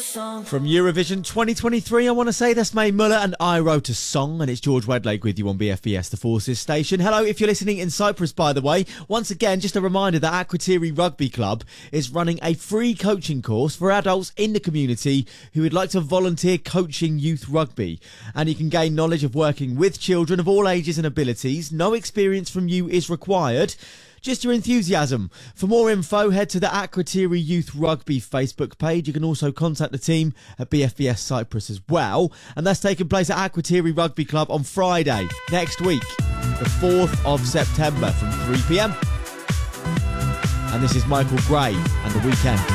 song. From Eurovision 2023, I want to say that's Mae Muller and I Wrote a Song, and it's George Wedlake with you on BFBS, the Forces station. Hello, if you're listening in Cyprus, by the way. Once again, just a reminder that Akrotiri Rugby Club is running a free coaching course for adults in the community who would like to volunteer coaching youth rugby. And you can gain knowledge of working with children of all ages and abilities. No experience from you is required, just your enthusiasm. For more info, head to the Akrotiri Youth Rugby Facebook page. You can also contact the team at BFBS Cyprus as well. And that's taking place at Akrotiri Rugby Club on Friday next week, the 4th of September from 3 p.m. And this is Michael Gray and The Weekend.